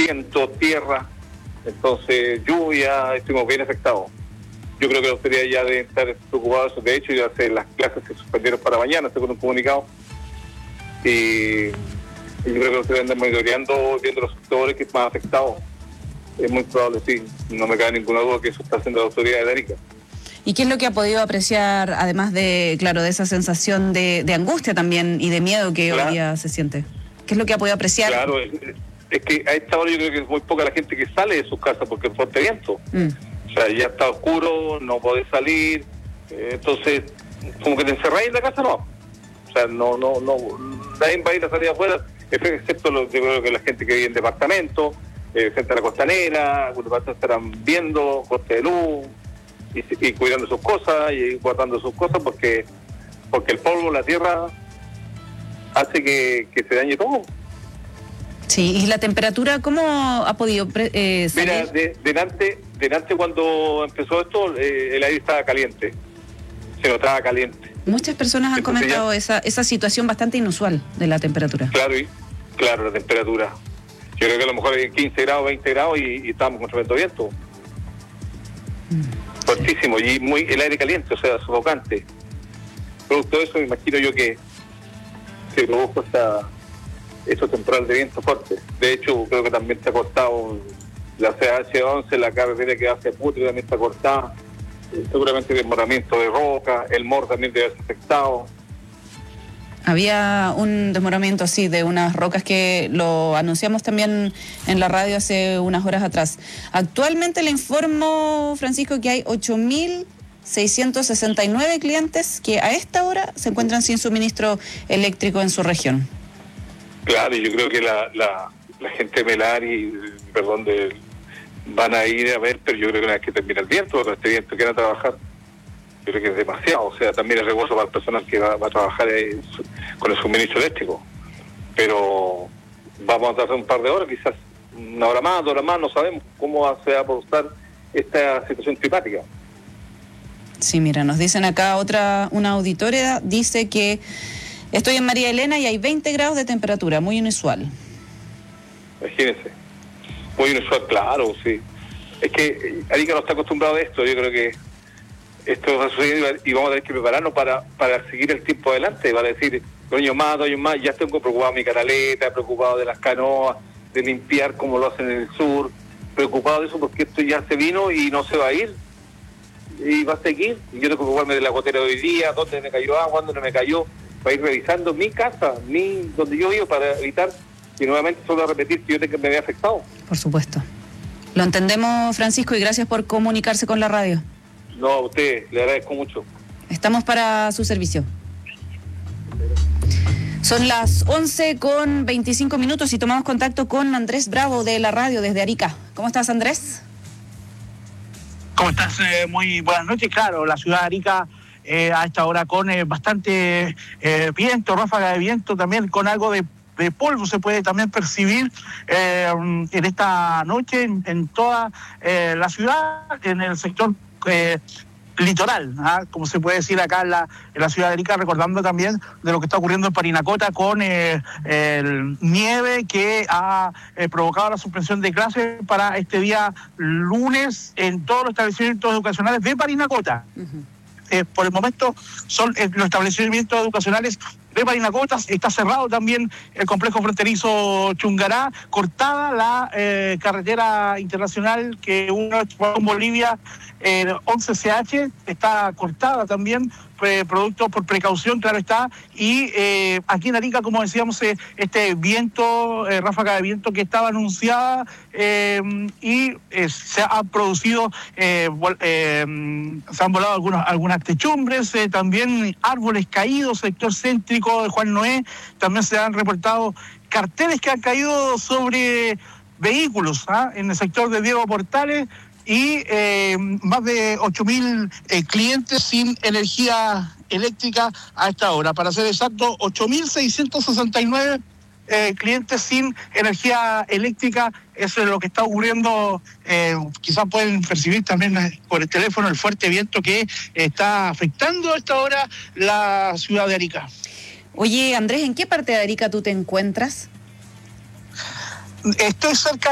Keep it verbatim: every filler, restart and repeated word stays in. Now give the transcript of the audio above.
viento, tierra, entonces lluvia, estuvimos bien afectados. Yo creo que la autoridad ya debe estar preocupada. De hecho, ya se, las clases se suspendieron para mañana, según un comunicado. Y, y yo creo que la autoridad anda monitoreando, viendo los sectores que están afectados. Es muy probable, sí. No me cabe ninguna duda que eso está haciendo la autoridad de Arica. ¿Y qué es lo que ha podido apreciar, además de, claro, de esa sensación de, de angustia también y de miedo que claro. hoy día se siente? ¿Qué es lo que ha podido apreciar? Claro, es, es que a esta hora yo creo que es muy poca la gente que sale de sus casas porque es fuerte viento. Mm. O sea, ya está oscuro, no podés salir, eh, entonces, como que te encerráis en la casa, no. O sea, no, no, no, nadie va a ir a salir afuera, excepto los, yo creo que la gente que vive en departamentos, eh, gente de la costanera, algunos estarán viendo, corte de luz, y, y cuidando sus cosas, y guardando sus cosas, porque porque el polvo, la tierra, hace que, que se dañe todo. Sí, ¿y la temperatura cómo ha podido eh, salir? Mira, de, delante, delante cuando empezó esto, eh, el aire estaba caliente, se notaba caliente. Muchas personas han Entonces comentado ya, esa esa situación bastante inusual de la temperatura. Claro, y, claro, la temperatura. Yo creo que a lo mejor hay quince grados, veinte grados y, y estábamos con tremendo viento. Mm, Fuertísimo, sí. Y muy el aire caliente, o sea, sofocante. Producto de eso, me imagino yo que se produjo esta... eso temporal de viento fuerte. De hecho, creo que también se ha cortado la C H once, la carretera que hace Putri también está cortada. Eh, seguramente desmoronamiento de roca, el M O R también debe ser afectado. Había un desmoronamiento, sí, de unas rocas que lo anunciamos también en la radio hace unas horas atrás. Actualmente le informo, Francisco, que hay ocho mil seiscientos sesenta y nueve clientes que a esta hora se encuentran sin suministro eléctrico en su región. Claro, yo creo que la, la, la gente de Melari, perdón, de, van a ir a ver, pero yo creo que una vez que termine el viento, o este viento que van a trabajar, yo creo que es demasiado. O sea, también es riesgoso para el personal que va, va a trabajar eh, con el suministro eléctrico. Pero vamos a tardar un par de horas, quizás una hora más, dos horas más, no sabemos cómo se va a producir esta situación climática. Sí, mira, nos dicen acá otra, una auditoria dice que estoy en María Elena y hay veinte grados de temperatura, muy inusual. Imagínense. Muy inusual, claro, sí. Es que Arica no está acostumbrado a esto, yo creo que esto va a suceder y vamos a tener que prepararnos para, para seguir el tiempo adelante, para decir, dos años más, dos años más, ya estoy preocupado de mi canaleta, preocupado de las canoas, de limpiar como lo hacen en el sur, preocupado de eso porque esto ya se vino y no se va a ir. Y va a seguir, y yo tengo que preocuparme de la gotera de hoy día, dónde me cayó agua, dónde no me cayó, para ir revisando mi casa, mi donde yo vivo, para evitar que nuevamente solo a repetir que yo tenga que me vea afectado. Por supuesto. Lo entendemos, Francisco, y gracias por comunicarse con la radio. No, a usted, le agradezco mucho. Estamos para su servicio. Son las once con veinticinco minutos y tomamos contacto con Andrés Bravo de la radio desde Arica. ¿Cómo estás, Andrés? ¿Cómo estás? Eh, muy buenas noches. Claro, la ciudad de Arica eh, a esta hora con eh, bastante eh, viento, ráfaga de viento, también con algo de, de polvo se puede también percibir eh, en esta noche en, en toda eh, la ciudad, en el sector eh, litoral, ¿ah? Como se puede decir acá en la, en la ciudad de Arica, recordando también de lo que está ocurriendo en Parinacota con eh, el nieve que ha eh, provocado la suspensión de clases para este día lunes en todos los establecimientos educacionales de Parinacota. Uh-huh. Eh, por el momento son eh, los establecimientos educacionales de Parinacota. Está cerrado también el complejo fronterizo Chungará, cortada la eh, carretera internacional que une con Bolivia, eh, once C H, está cortada también, eh, producto por precaución, claro está, y eh, aquí en Arica, como decíamos, eh, este viento, eh, ráfaga de viento que estaba anunciada, eh, y eh, se ha producido, eh, eh, se han volado algunos, algunas techumbres, eh, también árboles caídos, sector céntrico de Juan Noé, también se han reportado carteles que han caído sobre vehículos, ¿ah? En el sector de Diego Portales, y eh, más de ocho mil eh, clientes sin energía eléctrica a esta hora. Para ser exacto, ocho mil seiscientos sesenta y nueve eh, clientes sin energía eléctrica. Eso es lo que está ocurriendo. Eh, quizás pueden percibir también por el teléfono el fuerte viento que está afectando a esta hora la ciudad de Arica. Oye, Andrés, ¿en qué parte de Arica tú te encuentras? Estoy cerca